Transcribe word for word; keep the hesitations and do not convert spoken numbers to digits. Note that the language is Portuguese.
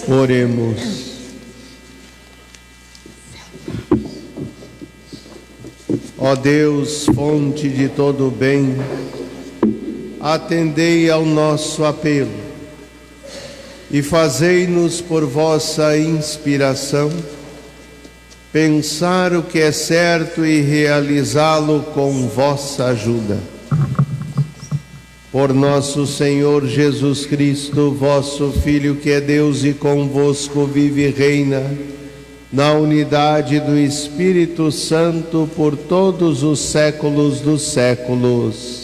Oremos. Ó Deus, fonte de todo bem, atendei ao nosso apelo e fazei-nos, por vossa inspiração, pensar o que é certo e realizá-lo com vossa ajuda. Por nosso Senhor Jesus Cristo, vosso Filho, que é Deus e convosco vive e reina, na unidade do Espírito Santo, por todos os séculos dos séculos.